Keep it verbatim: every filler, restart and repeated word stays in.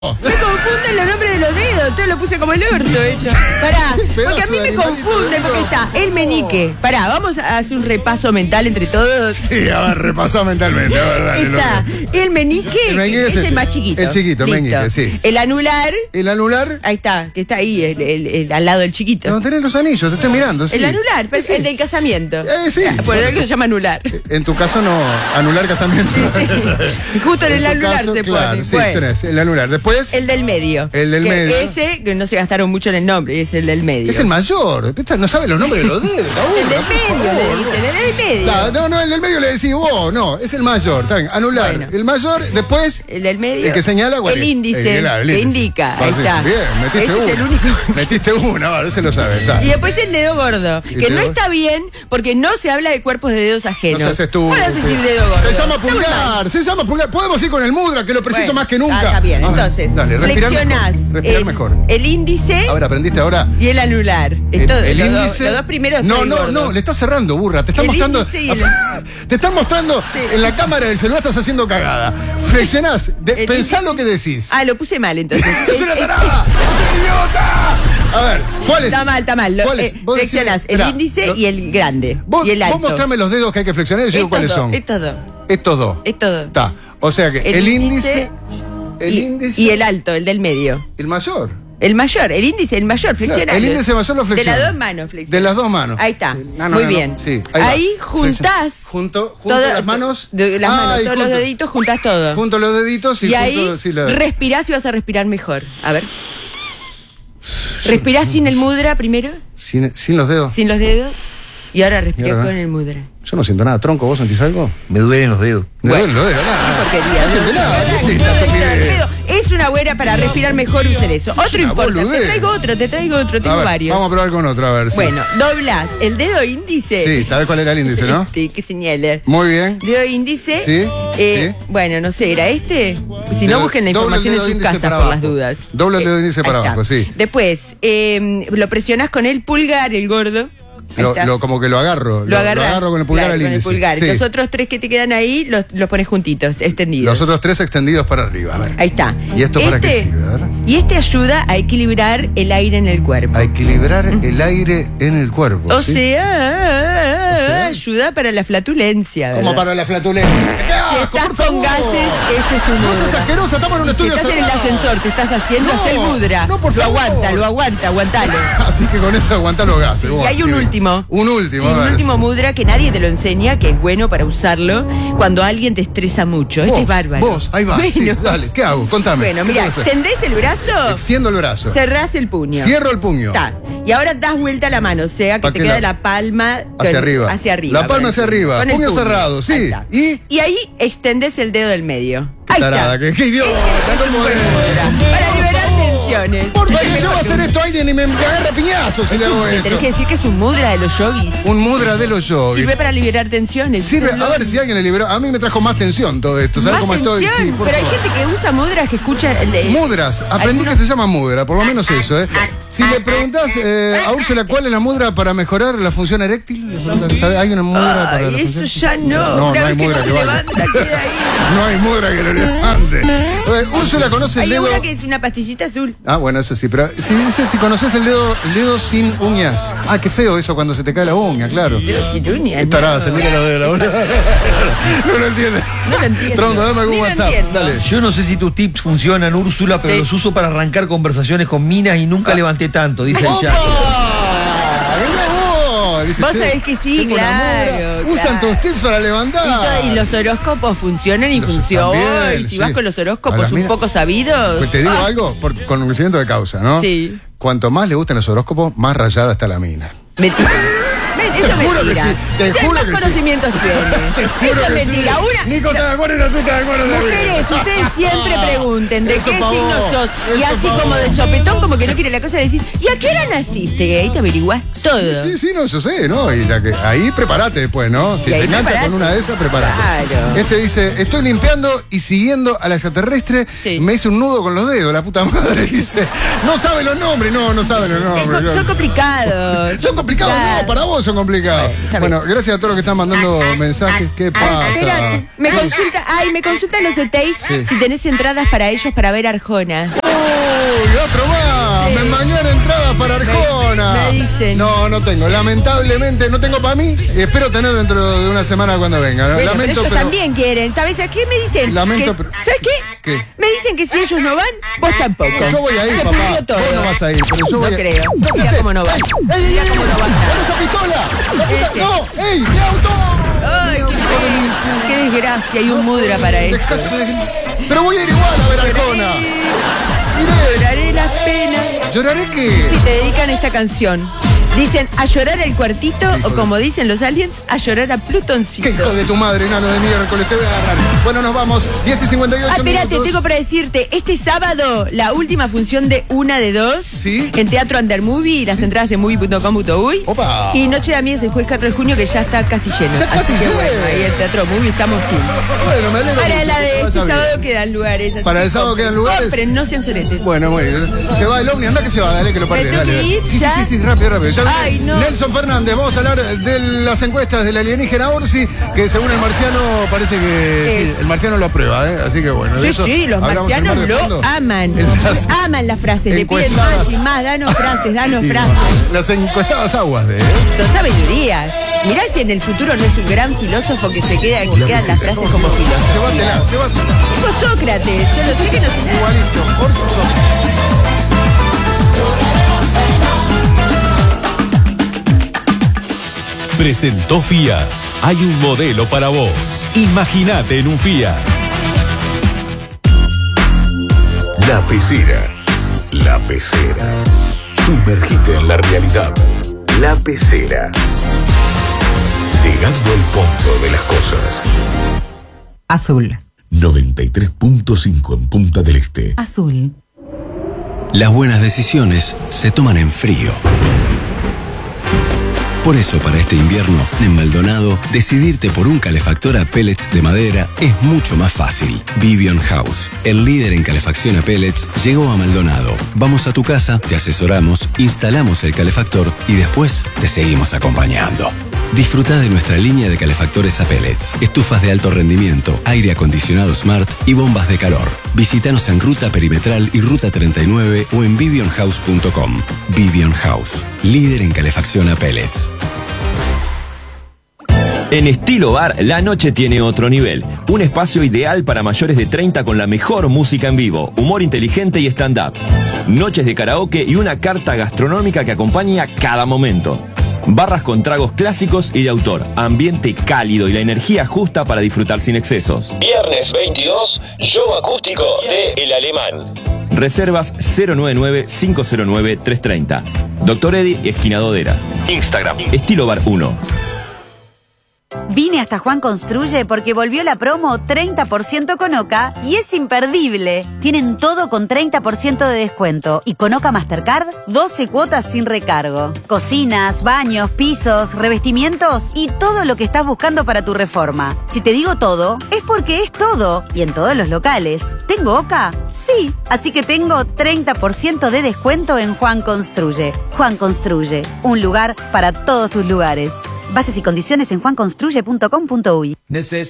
Me confunden los nombres de los dedos, entonces lo puse como el orto esto. Pará, porque a mí me confunde, porque está el meñique. Pará, vamos a hacer un repaso mental entre todos. Sí, a ver, repasá mentalmente. A ver, dale, está loco. el meñique, El meñique es, es el este. más chiquito. El chiquito, Listo. meñique, sí. El anular, El anular. ahí está, que está ahí, el, el- el- al lado del chiquito. No, tenés los anillos, te estoy mirando, sí. El anular, pero Sí. el del casamiento. Eh, sí. Por eso que se llama anular. En tu caso no, anular casamiento. Sí. Justo en el tu anular caso, se claro, pone. Sí, Bueno. tenés el anular. Después, El del medio. El del Que medio. Ese, que no se gastaron mucho en el nombre, es el del medio. es el mayor. Esta no sabe los nombres de los dedos. El del aburra, por medio, favor. le dicen, el del medio. Ta, No, no, el del medio le decís vos, no, es el mayor. Está bien, anular. Bueno. El mayor, después. El del medio. El que señala, ¿cuál El es? índice. El- claro, el que índice. indica. Ah, Ahí sí, está. Bien, metiste Ese uno. es el único. Metiste una, vale, ese lo sabe. Está. Y después el dedo gordo, ¿Y que el no dedo? está bien porque no se habla de cuerpos de dedos No ajenos. seas estúpido. Puedes decir dedo gordo. Se llama Está muy mal. pulgar, se llama pulgar. Podemos ir con el mudra, que lo preciso Bueno, más que nunca. Está, está bien, A ver, entonces. dale, respirar flexionás mejor. Respirar el, mejor. el índice A ver, aprendiste ahora. y el anular. Es El, todo, el los, índice. dos, los dos primeros. No, estoy no, gordo. no, le estás cerrando, burra. Te están El mostrando. índice y el- Te están mostrando Sí. en la cámara del celular, estás haciendo cagada. Flexionás, de- El pensá índice- lo que decís. Ah, lo puse mal entonces. ¡Es una El- tarada! ¡Es un idiota! A ver, ¿cuál es? Está mal, está mal. Lo- ¿Cuál es? eh, Vos decime- flexionás el Esperá, índice lo- y el grande. Vos, y el alto. vos mostrame los dedos que hay que flexionar y yo digo Estos cuáles dos, son. Estos dos. Estos dos. Estos dos. Está. O sea que el, El índice. índice El y, índice. y el alto, el del medio. El mayor. El mayor, el índice, el mayor, flexiona. Claro, el índice mayor lo flexiona. De las dos manos flexiona. De las dos manos. Ahí está. No, no, Muy no, bien. no. Sí, ahí va. Ahí juntás. Flexiona. Junto, junto todo- las manos. de las manos, Ay, todos los junto- deditos, juntás todo. Junto los deditos y, y junto. ahí Sí, la- respirás y vas a respirar mejor. A ver. Respirás sin el mudra primero, sin, sin los dedos. sin los dedos. Y ahora respirás Y ahora, con el mudra. Yo no siento nada. Tronco, ¿vos sentís algo? Me duelen los dedos. Me Bueno. duelen los dedos. Qué nada. porquería. No siente nada. ¿Qué es esta No, estupidez? no, no, Es una buena para respirar mejor, usen eso. Otro una importante. boludez. Te traigo otro, te traigo otro, A tengo ver, varios. vamos a probar con otro, a ver. sí. Bueno, doblás el dedo índice. Sí, ¿sabés cuál era el índice, no? Este, que señala. Muy bien. Dedo índice. Sí, eh, sí. Bueno, no sé, ¿era este? Si no, Dedo- busquen la dobla el información en dedo sus índice casas para por las abajo. dudas. Dobla el dedo índice ahí para está. abajo, sí. Después, eh, lo presionás con el pulgar, el gordo. Ahí Lo, está. lo- como que lo agarro. Lo agarrás, agarro con el pulgar claro, al con índice. el pulgar. Sí. Los otros tres que te quedan ahí los, los pones juntitos, extendidos. Los otros tres extendidos para arriba. A ver. Ahí está. ¿Y esto para qué Este- sirve? A ver. Y este ayuda a equilibrar el aire en el cuerpo. A equilibrar el aire en el cuerpo. O ¿sí? sea, O sea. ayuda para la flatulencia. Como ¿verdad? para la flatulencia. ¡Qué Si asco, estás por con favor! gases, este es tu No seas mudra. asquerosa, estamos en un Si estudio estás en el cerrado. ascensor, te estás haciendo, No, haz el mudra. no, por lo favor. aguanta, lo aguanta, aguantalo. Así que con eso aguanta los gases. Y vos. hay un Qué bien. último. Un último. Sí, a un ver, último sí. mudra que nadie te lo enseña, que es bueno para usarlo cuando alguien te estresa mucho. Este Vos, es bárbaro. Vos, ahí va. Bueno, Sí, dale, ¿qué hago? Contame. bueno ¿Qué mira, tengo que hacer? extendés el brazo, Extiendo el brazo. cerrás el puño. Cierro el puño. Está. Y ahora das vuelta la mano, o sea que ¿Pa' te qué queda lado? la palma Hacia con- arriba. Hacia arriba. La palma con el hacia puño. arriba. Con el Puño cerrado, sí. Ahí está. ¿Y? Y ahí extendés el dedo del medio. Qué Ahí tarada, está. qué, qué idiota. Es un ¿Cómo buen es? mudra. Para liberar tensiones. Por favor, Es yo voy a mejor que hacer un- esto a alguien y me, me agarra piñazos si le hago Me esto. tenés que decir que es un mudra de los yogis. Un mudra de los yogis. Sirve para liberar tensiones. Sirve, Eso es a lo- ver si alguien le liberó. A mí me trajo más tensión todo esto. ¿Sabes Más cómo estoy? tensión, Sí, por pero hay favor. gente que usa mudras que escucha. el- el- Mudras, aprendí algunos- que se llama mudra, por lo menos eso, ¿eh? Si le preguntás eh, a Úrsula cuál es la mudra para mejorar la función eréctil, ¿sabe? ¿Hay una mudra para Ay, la eso función? ya no. No, Una no hay vez que mudra no que se valga. levanta, queda ahí. No hay mudra que lo levante. Eh, Úrsula conoce el Hay dedo. una que es una pastillita azul. Ah, bueno, eso sí, pero si dice si conoces el dedo, el dedo sin uñas. Ah, qué feo eso cuando se te cae la uña, claro. Sin uñas, Estará, no. se mira los dedos ahora. No lo entiende. No lo entiendo. Tronco, dame algún Ni lo WhatsApp. entiendo. Dale. Yo no sé si tus tips funcionan, Úrsula, pero Sí. los uso para arrancar conversaciones con minas y nunca levanté tanto, dice el ¡Opa! chat. Mirá vos. Dice, Vos che, sabés que sí, tengo una claro, mudra. Usan claro. tus tips para levantar. Y, todo- y los horóscopos funcionan y Los- funcionan. también, Y si sí. vas con los A horóscopos las un minas- poco sabidos. Pues te digo ah, algo, por conocimiento de causa, ¿no? Sí. Cuanto más le gustan los horóscopos, más rayada está la mina. Mentira. Men- Eso Te es juro que mentira. sí, te ¿Qué juro más que sí. conocimientos tiene? Eso es mentira. Una, Nico, ¿estás de acuerdo? ¿Tú estás de acuerdo? Mujeres, ustedes siempre pregunten de Eso qué pa' signo vos, sos. Y eso así pa' como vos. de sopetón, como que no quiere la cosa, le decís, ¿y a qué hora naciste? Y ahí te averiguás todo. Sí, sí, no, yo sé, ¿no? Y la que, ahí prepárate después, ¿no? Si Y ahí se engancha preparate. con una de esas, prepárate. Claro. Este dice, estoy limpiando y siguiendo a la extraterrestre, Sí. me hice un nudo con los dedos, la puta madre. Dice, no sabe los nombres, no, no sabe los Es nombres. co- no. son complicados. Son complicados, Claro. no, para vos son complicado. Bueno, Bueno, gracias a todos los que están mandando mensajes. ¿Qué pasa? Espérate, me consulta, ay, me consultan los hoteles Sí. si tenés entradas para ellos para ver Arjona. ¡Uy, otro más! Sí. Me mañana entradas para Arjona. Me dicen. No, no tengo. Lamentablemente no tengo para mí. Espero tener dentro de una semana cuando venga. Bueno, pero Lamento, ellos pero. también quieren. ¿Sabes a qué me dicen? Lamento, Que- pero- ¿Sabes qué? ¿Qué? Me dicen que si ellos no van, vos tampoco. Yo voy a ir, Se papá. pudrió todo. Vos no vas a ir, pero yo No voy a creo. ¿Qué Mira haces? cómo no va. ¡Ey, ey, Mira ey! cómo no va. ¡Con esa pistola! ¡La puta- Ese. ¡No! ¡Ey, mi auto! Ay, qué, qué desgracia. Hay un mudra para esto. Dejate de- Pero voy a ir igual a ver Arjona. Iré. Lloraré las penas. ¿Lloraré qué? Si te dedican esta canción. Dicen a llorar el cuartito Hijo o de- como dicen los aliens, a llorar a Plutoncito. ¿Qué hijo de tu madre, enano de miércoles? Te voy a agarrar. Bueno, nos vamos. diez y cincuenta y ocho Ah, espérate, minutos. tengo para decirte, este sábado, la última función de una de dos Sí. en Teatro Under Movie, las entradas en movie punto com punto uy. Opa. Y Noche de Amigas el jueves cuatro de junio, que ya está casi lleno. Ya Así casi que lleno. bueno, ahí en Teatro Movie estamos full. Bueno, me alegro. Para mucho la que de te este vaya bien. sábado quedan lugares. así Para que el sábado compren, quedan lugares. Compren, no sean soretes. Bueno, muy bien. Se va el ovni, anda que se va, dale que lo parte, ¿Me tengo dale. que dale. ir Sí, sí, ya? sí, sí, rápido, rápido. Ya Ay, viene no. Nelson Fernández, vamos a hablar de las encuestas del alienígena Orsi, que según el marciano parece que Es. sí, el marciano lo aprueba, ¿eh? Así que bueno. de Sí, eso sí, los hablamos en marcianos Mar de lo Fondo. aman. En las Aman las frases, le piden encuestadas. más y más, danos frases, danos Sí, frases. Las encuestadas aguas de, ¿eh? Son sabidurías. Mirá si en el futuro no es un gran filósofo que se queda, que La quedan las visita. frases como filósofo. Llévatela, llévatela. Tipo Sócrates, solo sé que no sé nada. Igualito. Orsi son- Presentó Fiat. Hay un modelo para vos. Imagínate en un Fiat. La Pecera. La Pecera. Sumergite en la realidad. La Pecera. Llegando al fondo de las cosas. Azul. noventa y tres punto cinco en Punta del Este. Azul. Las buenas decisiones se toman en frío. Por eso, para este invierno, en Maldonado, decidirte por un calefactor a pellets de madera es mucho más fácil. Vivion House, el líder en calefacción a pellets, llegó a Maldonado. Vamos a tu casa, te asesoramos, instalamos el calefactor y después te seguimos acompañando. Disfruta de nuestra línea de calefactores a pellets, estufas de alto rendimiento, aire acondicionado smart y bombas de calor. Visítanos en Ruta Perimetral y Ruta treinta y nueve o en vivion house punto com. Vivion House, líder en calefacción a pellets. En Estilo Bar, la noche tiene otro nivel. Un espacio ideal para mayores de treinta con la mejor música en vivo, humor inteligente y stand-up. Noches de karaoke y una carta gastronómica que acompaña cada momento. Barras con tragos clásicos y de autor, ambiente cálido y la energía justa para disfrutar sin excesos. Viernes veintidós, show acústico de El Alemán. Reservas cero nueve nueve, cinco cero nueve, tres tres cero. Doctor Eddy, esquina Dodera. Instagram, Estilo Bar uno. Vine hasta Juan Construye porque volvió la promo treinta por ciento con Oca y es imperdible. Tienen todo con treinta por ciento de descuento y con Oca Mastercard doce cuotas sin recargo. Cocinas, baños, pisos, revestimientos y todo lo que estás buscando para tu reforma. Si te digo todo, es porque es todo y en todos los locales. ¿Tengo Oca? Sí, así que tengo treinta por ciento de descuento en Juan Construye. Juan Construye, un lugar para todos tus lugares. Bases y condiciones en juan construye punto com punto uy. Necesito